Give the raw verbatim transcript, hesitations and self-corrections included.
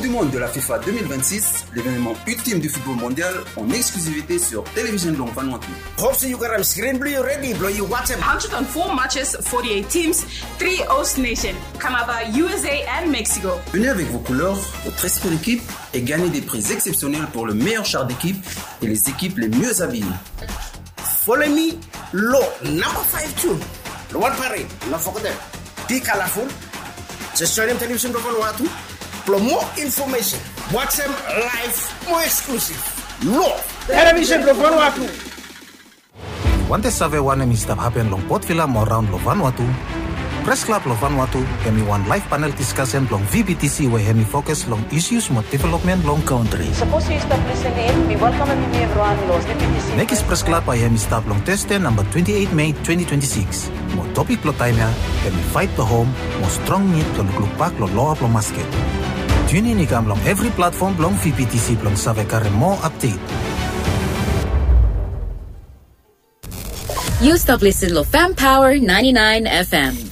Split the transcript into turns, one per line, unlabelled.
du Monde de la FIFA deux mille vingt-six, l'événement ultime du football mondial en exclusivité sur Télévision Long Vanuatu.
Hope you can screen blue ready, blow you watch
one hundred four matches, forty-eight teams, three host nations, Canada, U S A and Mexico.
Venez avec vos couleurs, votre esprit d'équipe et gagnez des prix exceptionnels pour le meilleur char d'équipe et les équipes les mieux habillées.
Follow me, low number five two. The one parade, not forget. Be colorful. Just join them television from Vanuatu. For more information, watch them live, more exclusive. Low television from Vanuatu.
Want to save one and stop happen long Port Vila more around Lo Vanuatu? Press Club Lo Vanuatu, hemi one live panel discussion long V B T C where hemi focus long issues more development long country.
Suppose you stop listening, we welcome everyone los V B T C.
Next Press Club I hemi stop long test number twenty-eight May twenty twenty-six. More topic lo time hemi fight the home, more strong need to look back lo law up lo basket. Tune in ikam long every platform long V B T C long save kare more update.
You stop listening to Fam Power ninety-nine F M.